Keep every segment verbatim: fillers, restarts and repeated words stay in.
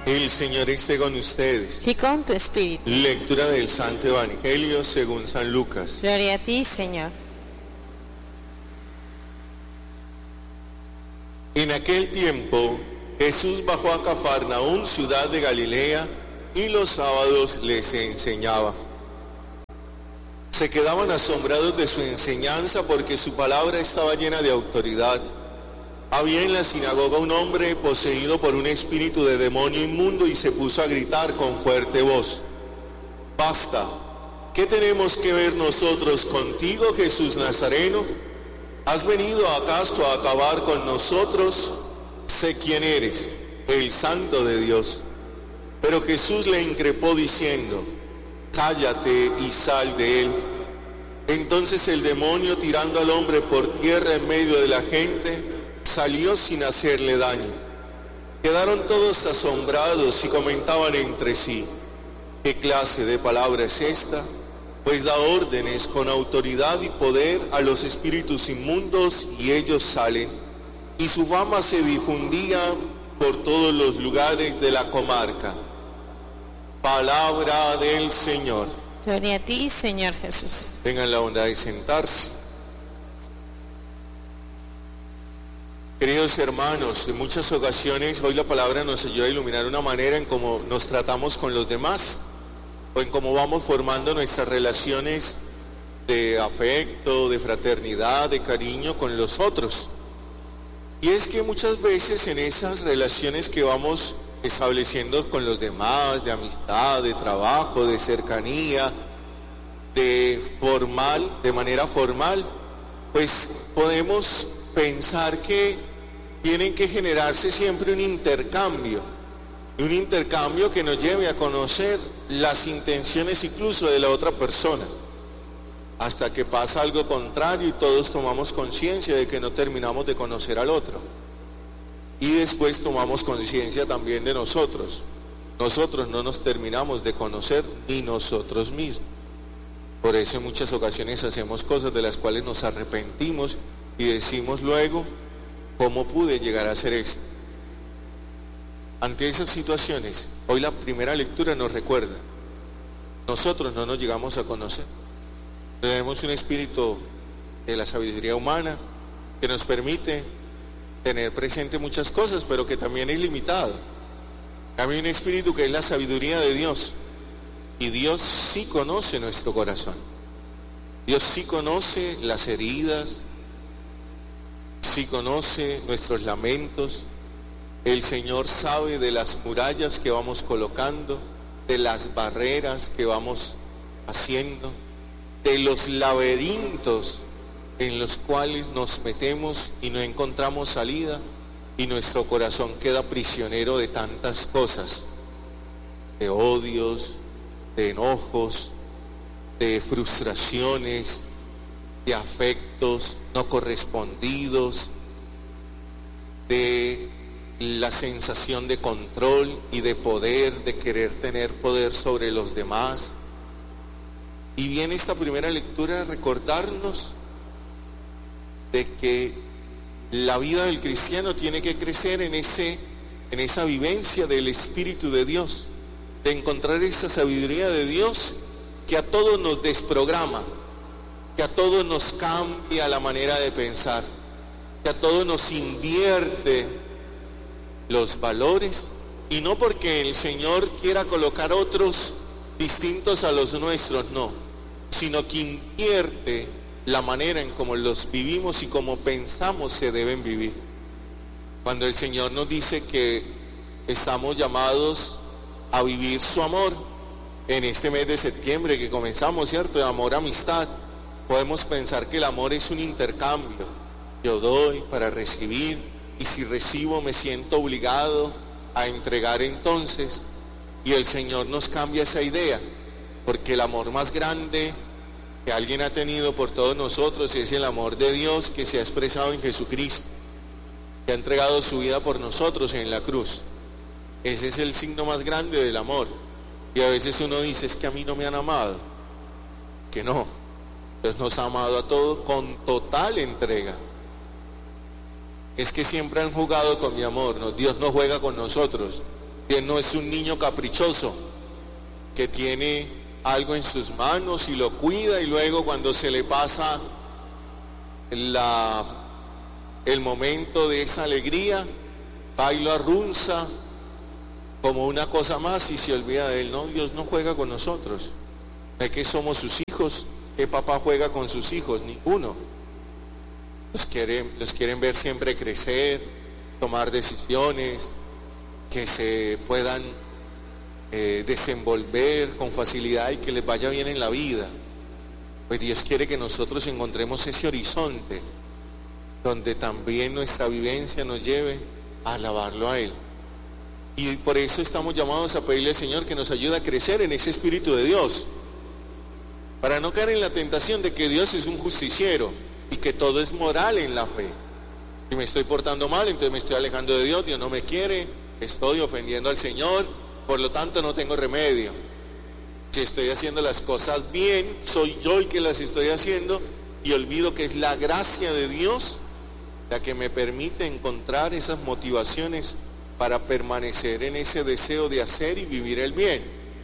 El Señor esté con ustedes. y con tu espíritu. Lectura del Santo Evangelio según San Lucas. Gloria a ti, Señor. En aquel tiempo, Jesús bajó a Cafarnaúm, ciudad de Galilea, y los sábados les enseñaba. Se quedaban asombrados de su enseñanza porque su palabra estaba llena de autoridad. Había en la sinagoga un hombre poseído por un espíritu de demonio inmundo y se puso a gritar con fuerte voz: «Basta, ¿qué tenemos que ver nosotros contigo, Jesús Nazareno? ¿Has venido acaso a acabar con nosotros? Sé quién eres, el Santo de Dios». Pero Jesús le increpó diciendo: «Cállate y sal de él». Entonces el demonio, tirando al hombre por tierra en medio de la gente, salió sin hacerle daño. Quedaron todos asombrados y comentaban entre sí: ¿qué clase de palabra es esta? Pues da órdenes con autoridad y poder a los espíritus inmundos y ellos salen. Y su fama se difundía por todos los lugares de la comarca. Palabra del Señor. Gloria a ti, Señor Jesús. Tengan la bondad de sentarse. Queridos hermanos, en muchas ocasiones hoy la palabra nos ayuda a iluminar una manera en cómo nos tratamos con los demás, o en cómo vamos formando nuestras relaciones de afecto, de fraternidad, de cariño con los otros. Y es que muchas veces en esas relaciones que vamos estableciendo con los demás, de amistad, de trabajo, de cercanía, de formal, de manera formal, pues podemos pensar que tienen que generarse siempre un intercambio, un intercambio que nos lleve a conocer las intenciones incluso de la otra persona, hasta que pasa algo contrario y todos tomamos conciencia de que no terminamos de conocer al otro. Y después tomamos conciencia también de nosotros. Nosotros no nos terminamos de conocer ni nosotros mismos. Por eso en muchas ocasiones hacemos cosas de las cuales nos arrepentimos y decimos luego: ¿cómo pude llegar a hacer esto? Ante esas situaciones, hoy la primera lectura nos recuerda: nosotros no nos llegamos a conocer. Tenemos un espíritu de la sabiduría humana que nos permite tener presente muchas cosas, pero que también es limitado. Hay un espíritu que es la sabiduría de Dios, y Dios sí conoce nuestro corazón. Dios sí conoce las heridas, sí conoce nuestros lamentos. El Señor sabe de las murallas que vamos colocando, de las barreras que vamos haciendo, de los laberintos en los cuales nos metemos y no encontramos salida, y nuestro corazón queda prisionero de tantas cosas, de odios, de enojos, de frustraciones, de afectos no correspondidos, de la sensación de control y de poder, de querer tener poder sobre los demás. Y viene esta primera lectura a recordarnos de que la vida del cristiano tiene que crecer en ese, en esa vivencia del Espíritu de Dios, de encontrar esa sabiduría de Dios que a todos nos desprograma, que a todos nos cambia la manera de pensar, que a todos nos invierte los valores, y no porque el Señor quiera colocar otros distintos a los nuestros, no, sino que invierte la manera en cómo los vivimos y cómo pensamos se deben vivir. Cuando el Señor nos dice que estamos llamados a vivir su amor en este mes de septiembre que comenzamos, ¿cierto? De amor, amistad, podemos pensar que el amor es un intercambio. Yo doy para recibir, y si recibo me siento obligado a entregar entonces, y el Señor nos cambia esa idea, porque el amor más grande que alguien ha tenido por todos nosotros es el amor de Dios que se ha expresado en Jesucristo, que ha entregado su vida por nosotros en la cruz. Ese es el signo más grande del amor. Y a veces uno dice: es que a mí no me han amado. Que no, Dios nos ha amado a todos con total entrega. Es que siempre han jugado con mi amor, no, Dios no juega con nosotros. Él no es un niño caprichoso que tiene algo en sus manos y lo cuida y luego cuando se le pasa la, el momento de esa alegría, va y lo arrunza como una cosa más y se olvida de él. No, Dios no juega con nosotros. ¿De qué somos sus hijos? ¿Qué papá juega con sus hijos? Ninguno. Los quieren, los quieren ver siempre crecer, tomar decisiones, que se puedan eh, desenvolver con facilidad y que les vaya bien en la vida. Pues Dios quiere que nosotros encontremos ese horizonte donde también nuestra vivencia nos lleve a alabarlo a Él. Y por eso estamos llamados a pedirle al Señor que nos ayude a crecer en ese Espíritu de Dios, para no caer en la tentación de que Dios es un justiciero y que todo es moral en la fe. Si me estoy portando mal, entonces me estoy alejando de Dios, Dios no me quiere, estoy ofendiendo al Señor, por lo tanto no tengo remedio. Si estoy haciendo las cosas bien, soy yo el que las estoy haciendo y olvido que es la gracia de Dios la que me permite encontrar esas motivaciones para permanecer en ese deseo de hacer y vivir el bien.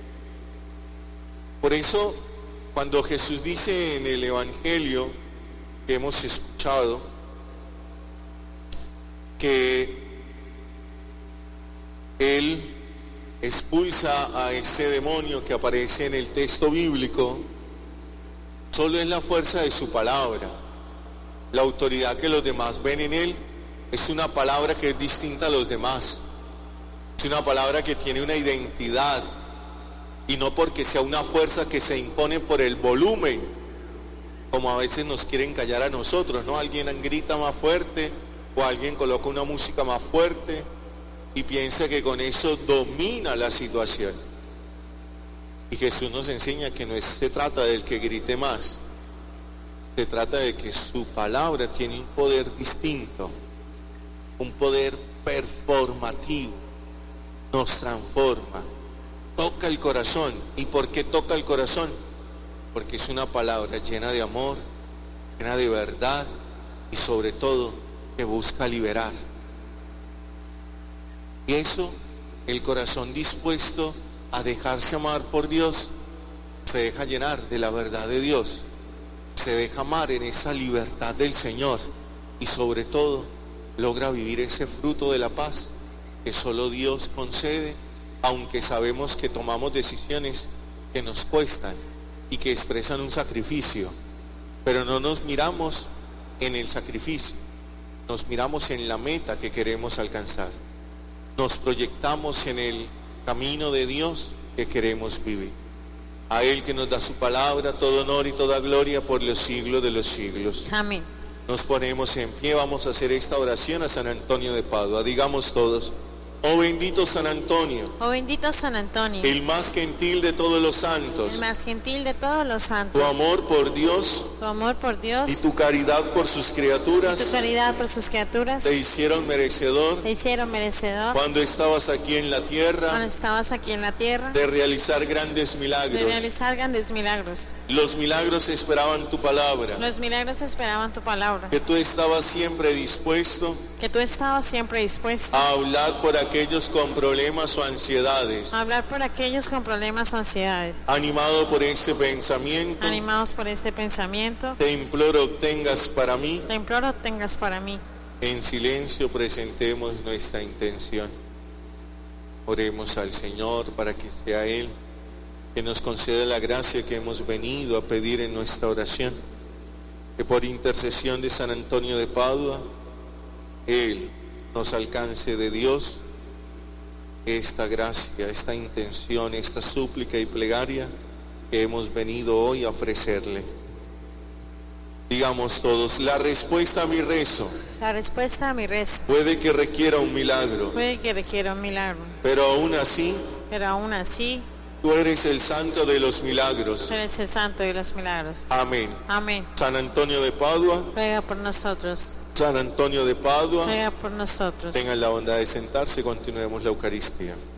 Por eso, cuando Jesús dice en el Evangelio que hemos escuchado que Él expulsa a ese demonio que aparece en el texto bíblico, solo es la fuerza de su palabra. La autoridad que los demás ven en Él es una palabra que es distinta a los demás. Es una palabra que tiene una identidad y no porque sea una fuerza que se impone por el volumen, como a veces nos quieren callar a nosotros, ¿no? Alguien grita más fuerte o alguien coloca una música más fuerte y piensa que con eso domina la situación. Y Jesús nos enseña que no es, se trata del que grite más, se trata de que su palabra tiene un poder distinto, un poder performativo, nos transforma, toca el corazón. ¿Y por qué toca el corazón? Porque es una palabra llena de amor, llena de verdad y sobre todo que busca liberar. Y eso, el corazón dispuesto a dejarse amar por Dios, se deja llenar de la verdad de Dios, se deja amar en esa libertad del Señor y sobre todo logra vivir ese fruto de la paz que solo Dios concede, aunque sabemos que tomamos decisiones que nos cuestan y que expresan un sacrificio, pero no nos miramos en el sacrificio, nos miramos en la meta que queremos alcanzar, nos proyectamos en el camino de Dios que queremos vivir. A Él que nos da su palabra, todo honor y toda gloria por los siglos de los siglos. Amén. Nos ponemos en pie, vamos a hacer esta oración a San Antonio de Padua. Digamos todos: oh bendito San Antonio, Oh bendito San Antonio, el más gentil de todos los santos, el más gentil de todos los santos, tu amor por Dios tu amor por Dios y tu caridad por sus tu criaturas caridad por sus criaturas te hicieron merecedor, te hicieron merecedor cuando estabas aquí en la cuando tierra, estabas aquí en la tierra de realizar grandes de milagros. realizar grandes milagros. Los milagros esperaban tu palabra, Los milagros esperaban tu palabra, que tú estabas siempre dispuesto que tú estabas siempre dispuesto a hablar por aquellos con problemas o ansiedades. a hablar por aquellos con problemas o ansiedades. Animado por este pensamiento, Animados por este pensamiento, te imploro obtengas para mí. te imploro tengas para mí. En silencio presentemos nuestra intención. Oremos al Señor para que sea Él que nos conceda la gracia que hemos venido a pedir en nuestra oración, que por intercesión de San Antonio de Padua, Él nos alcance de Dios esta gracia, esta intención, esta súplica y plegaria que hemos venido hoy a ofrecerle. Digamos todos: la respuesta a mi rezo La respuesta a mi rezo puede que requiera un milagro, puede que requiera un milagro, pero aún así pero aún así tú eres el santo de los milagros. tú eres el santo de los milagros. Amén. Amén. San Antonio de Padua, Ruega por nosotros, San Antonio de Padua, ruega por nosotros. tengan la bondad de sentarse, continuemos la Eucaristía.